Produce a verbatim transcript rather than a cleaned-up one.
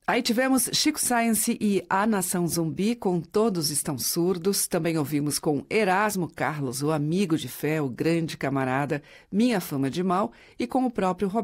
Aí tivemos Chico Science e A Nação Zumbi com Todos Estão Surdos. Também ouvimos com Erasmo Carlos, o amigo de fé, o grande camarada, Minha Fama de Mal, e com o próprio Roberto